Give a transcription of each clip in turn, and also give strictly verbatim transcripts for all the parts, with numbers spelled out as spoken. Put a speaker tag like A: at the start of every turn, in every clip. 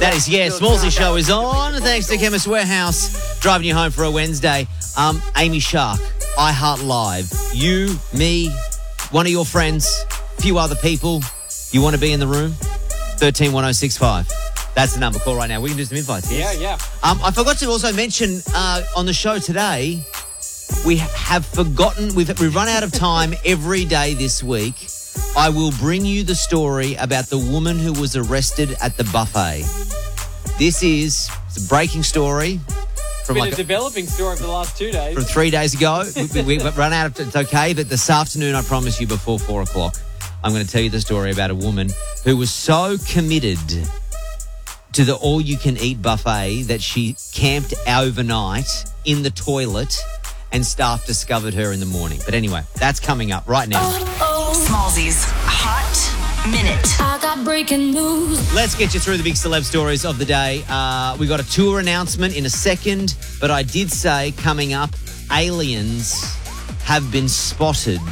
A: That is, yeah, Smallsy Show is on. Thanks to Chemist Warehouse, driving you home for a Wednesday. Um, Amy Shark, iHeart Live. You, me, one of your friends, a few other people. You want to be in the room? thirteen one oh six five. That's the number. Call right now. We can do some invites, yes?
B: Yeah, yeah.
A: Um, I forgot to also mention uh, on the show today, we have forgotten, we've, we've run out of time every day this week. I will bring you the story about the woman who was arrested at the buffet. This is it's a breaking story. From
B: Been
A: like
B: a developing story for the last two days.
A: From three days ago. we, we, we've run out of It's okay, but this afternoon, I promise you, before four o'clock, I'm going to tell you the story about a woman who was so committed to the all-you-can-eat buffet that she camped overnight in the toilet and staff discovered her in the morning. But anyway, that's coming up right now.
C: Smallsy's Hot Minute.
D: I got breaking news.
A: Let's get you through the big celeb stories of the day. Uh, we got a tour announcement in a second, but I did say coming up, aliens have been spotted.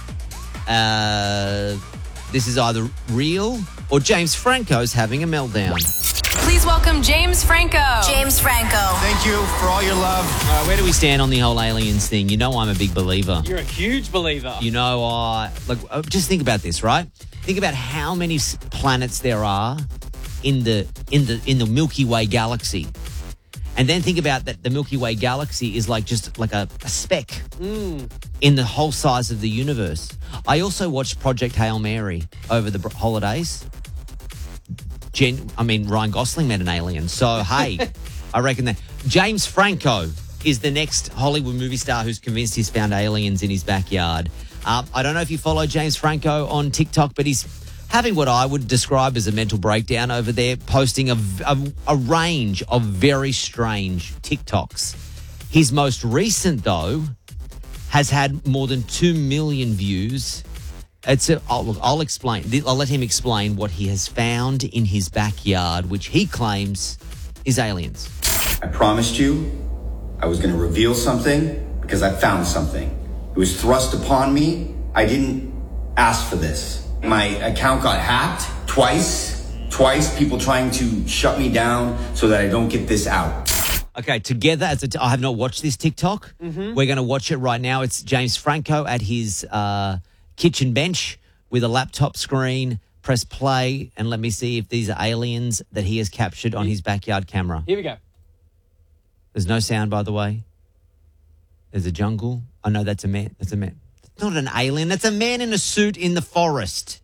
A: Uh, this is either real or James Franco's having a meltdown.
C: Please welcome James Franco. James Franco.
E: Thank you for all your love.
A: Uh, where do we stand on the whole aliens thing? You know I'm a big believer.
B: You're a huge believer.
A: You know, I like uh, just think about this, right? Think about how many s- planets there are in the in the in the Milky Way galaxy, and then think about that the Milky Way galaxy is like just like a, a speck
B: Mm.
A: in the whole size of the universe. I also watched Project Hail Mary over the br- holidays. Jen, I mean, Ryan Gosling met an alien. So, hey, I reckon that James Franco is the next Hollywood movie star who's convinced he's found aliens in his backyard. Um, I don't know if you follow James Franco on TikTok, but he's having what I would describe as a mental breakdown over there, posting a, a, a range of very strange TikToks. His most recent, though, has had more than two million views. It's a, I'll, look, I'll explain. I'll let him explain what he has found in his backyard, which he claims is aliens.
E: I promised you I was going to reveal something because I found something. It was thrust upon me. I didn't ask for this. My account got hacked twice. Twice, people trying to shut me down so that I don't get this out.
A: Okay, together, as a t- I have not watched this TikTok.
B: Mm-hmm.
A: We're going to watch it right now. It's James Franco at his uh, kitchen bench with a laptop screen. Press play and let me see if these are aliens that he has captured on his backyard camera.
B: Here we go.
A: There's no sound, by the way. There's a jungle. Oh, no, that's a man. That's a man. It's not an alien. That's a man in a suit in the forest.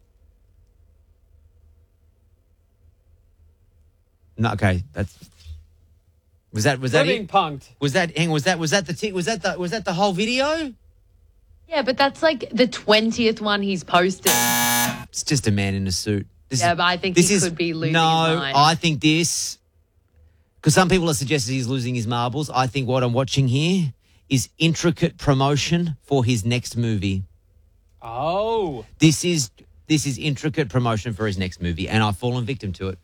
A: No, okay, that's... Was that was that
B: We're being
A: it?
B: punked.
A: Was that hang on, was that was that the t- was that the was that the whole video?
F: Yeah, but that's like the twentieth one he's posted.
A: It's just a man in a suit. This
F: Yeah,
A: is-
F: but I think
A: this
F: he
A: is-
F: could be losing
A: no,
F: his mind.
A: I think this because some people have suggested he's losing his marbles. I think what I'm watching here is intricate promotion for his next movie.
B: Oh.
A: This is this is intricate promotion for his next movie, and I've fallen victim to it.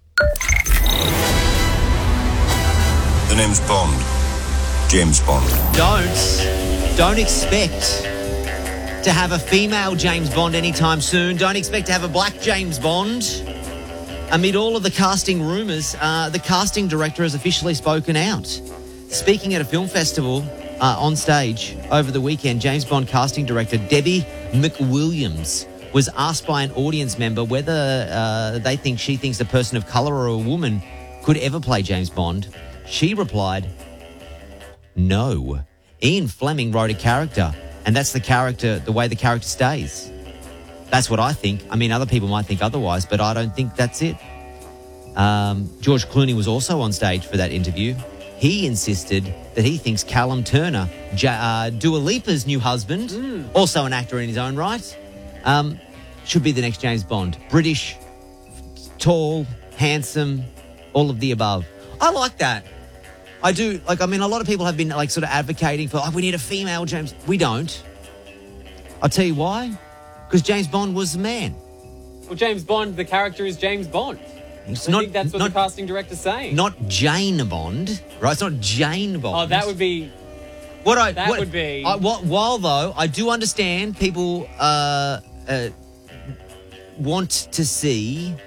G: The name's Bond. James Bond.
A: Don't, don't expect to have a female James Bond anytime soon. Don't expect to have a black James Bond. Amid all of the casting rumours, uh, the casting director has officially spoken out. Speaking at a film festival uh, on stage over the weekend, James Bond casting director Debbie McWilliams was asked by an audience member whether uh, they think she thinks a person of colour or a woman could ever play James Bond. She replied, no. Ian Fleming wrote a character, and that's the character, the way the character stays. That's what I think. I mean, other people might think otherwise, but I don't think that's it. Um, George Clooney was also on stage for that interview. He insisted that he thinks Callum Turner, ja- uh, Dua Lipa's new husband,
B: Mm.
A: also an actor in his own right, um, should be the next James Bond. British, tall, handsome, all of the above. I like that. I do. Like, I mean, a lot of people have been, like, sort of advocating for, oh, we need a female James. We don't. I'll tell you why. Because James Bond was a man.
B: Well, James Bond, the character is James Bond.
A: It's
B: I
A: not,
B: think that's what
A: not,
B: the casting director's saying.
A: not Jane Bond, right? It's not Jane Bond.
B: Oh, that would be...
A: What I
B: that
A: what,
B: would be-
A: I, what, while though I do understand people uh, uh, want to see